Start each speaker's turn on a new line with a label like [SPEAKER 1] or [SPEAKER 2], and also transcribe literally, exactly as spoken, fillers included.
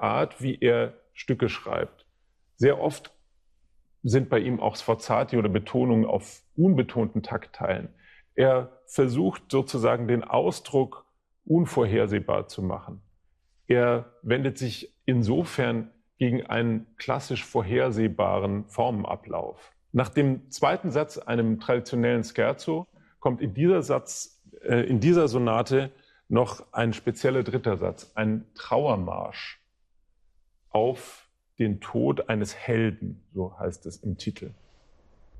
[SPEAKER 1] der Art, wie er Stücke schreibt. Sehr oft sind bei ihm auch Sforzati oder Betonungen auf unbetonten Taktteilen. Er versucht sozusagen den Ausdruck unvorhersehbar zu machen. Er wendet sich insofern gegen einen klassisch vorhersehbaren Formenablauf. Nach dem zweiten Satz, einem traditionellen Scherzo, kommt in dieser, Satz, äh, in dieser Sonate noch ein spezieller dritter Satz, ein Trauermarsch auf den Tod eines Helden, so heißt es im Titel.